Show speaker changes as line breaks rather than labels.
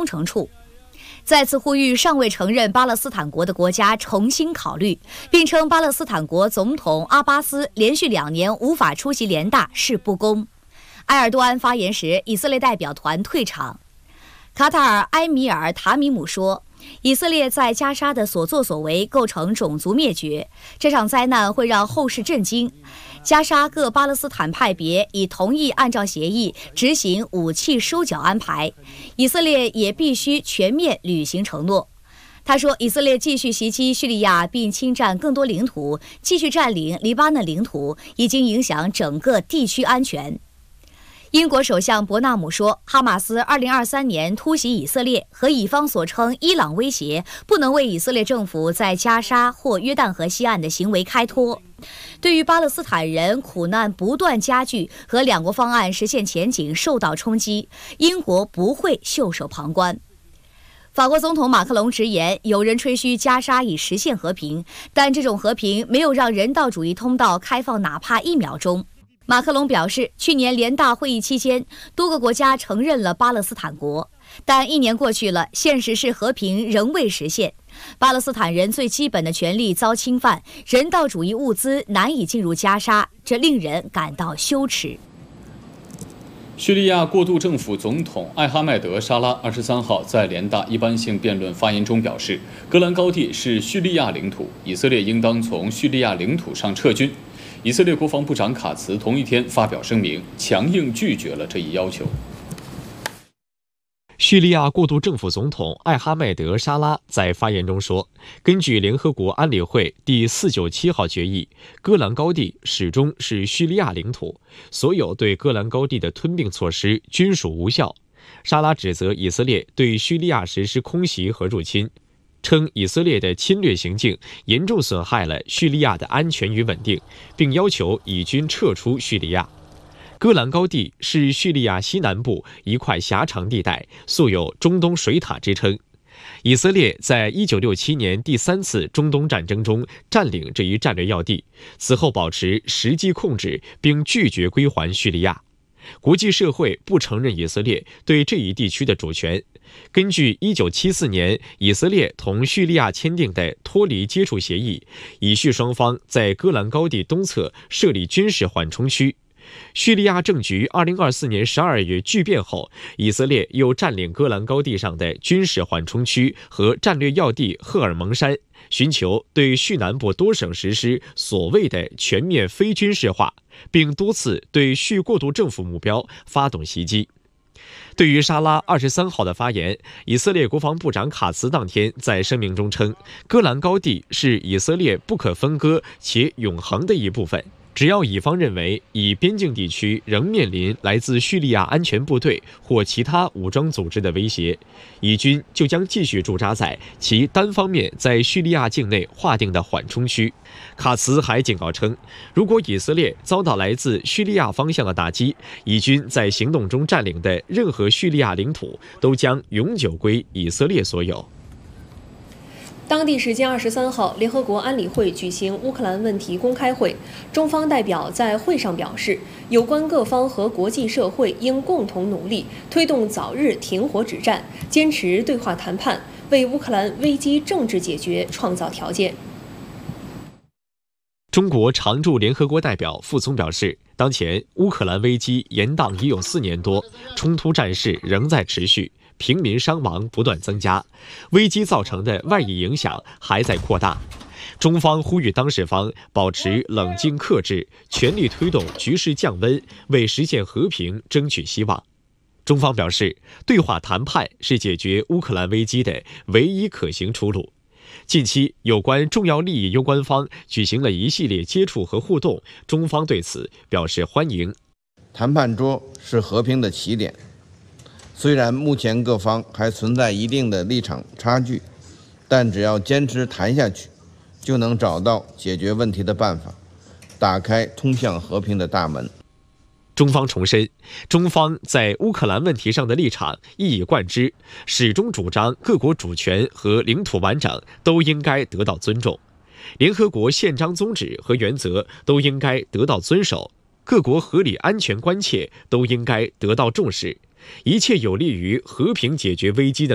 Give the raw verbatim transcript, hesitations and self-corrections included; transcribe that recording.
忠诚处。再次呼吁尚未承认巴勒斯坦国的国家重新考虑，并称巴勒斯坦国总统阿巴斯连续两年无法出席联大是不公。埃尔多安发言时，以色列代表团退场。卡塔尔埃米尔塔米姆说，以色列在加沙的所作所为构成种族灭绝，这场灾难会让后世震惊。加沙各巴勒斯坦派别已同意按照协议执行武器收缴安排，以色列也必须全面履行承诺。他说，以色列继续袭击叙利亚并侵占更多领土，继续占领黎巴嫩领土，已经影响整个地区安全。英国首相伯纳姆说，哈马斯二零二三年突袭以色列和以方所称伊朗威胁不能为以色列政府在加沙或约旦河西岸的行为开脱。对于巴勒斯坦人苦难不断加剧和两国方案实现前景受到冲击，英国不会袖手旁观。法国总统马克龙直言，有人吹嘘加沙已实现和平，但这种和平没有让人道主义通道开放哪怕一秒钟。马克龙表示，去年联大会议期间，多个国家承认了巴勒斯坦国，但一年过去了，现实是和平仍未实现。巴勒斯坦人最基本的权利遭侵犯，人道主义物资难以进入加沙，这令人感到羞耻。
叙利亚过渡政府总统艾哈迈德·沙拉二十三号在联大一般性辩论发言中表示，戈兰高地是叙利亚领土，以色列应当从叙利亚领土上撤军。以色列国防部长卡茨同一天发表声明，强硬拒绝了这一要求。
叙利亚过渡政府总统艾哈迈德·沙拉在发言中说，根据联合国安理会第四九七号决议，戈兰高地始终是叙利亚领土，所有对戈兰高地的吞并措施均属无效。沙拉指责以色列对叙利亚实施空袭和入侵，称以色列的侵略行径严重损害了叙利亚的安全与稳定，并要求以军撤出叙利亚。戈兰高地是叙利亚西南部一块狭长地带，素有中东水塔之称。以色列在一九六七年第三次中东战争中占领这一战略要地，此后保持实际控制，并拒绝归还叙利亚。国际社会不承认以色列对这一地区的主权。根据一九七四年以色列同叙利亚签订的脱离接触协议，以叙双方在戈兰高地东侧设立军事缓冲区。叙利亚政局二零二四年十二月剧变后，以色列又占领戈兰高地上的军事缓冲区和战略要地赫尔蒙山，寻求对叙南部多省实施所谓的全面非军事化，并多次对叙过渡政府目标发动袭击。对于沙拉二十三号的发言，以色列国防部长卡茨当天在声明中称，戈兰高地是以色列不可分割且永恒的一部分。只要以方认为以边境地区仍面临来自叙利亚安全部队或其他武装组织的威胁，以军就将继续驻扎在其单方面在叙利亚境内划定的缓冲区。卡茨还警告称，如果以色列遭到来自叙利亚方向的打击，以军在行动中占领的任何叙利亚领土都将永久归以色列所有。
当地时间二十三号，联合国安理会举行乌克兰问题公开会，中方代表在会上表示，有关各方和国际社会应共同努力，推动早日停火止战，坚持对话谈判，为乌克兰危机政治解决创造条件。
中国常驻联合国代表傅聪表示，当前乌克兰危机延宕已有四年多，冲突战事仍在持续，平民伤亡不断增加，危机造成的外溢影响还在扩大。中方呼吁当事方保持冷静克制，全力推动局势降温，为实现和平争取希望。中方表示，对话谈判是解决乌克兰危机的唯一可行出路。近期，有关重要利益攸关方举行了一系列接触和互动，中方对此表示欢迎。
谈判桌是和平的起点，虽然目前各方还存在一定的立场差距，但只要坚持谈下去，就能找到解决问题的办法，打开通向和平的大门。
中方重申，中方在乌克兰问题上的立场一以贯之，始终主张各国主权和领土完整都应该得到尊重，联合国宪章宗旨和原则都应该得到遵守，各国合理安全关切都应该得到重视，一切有利于和平解决危机的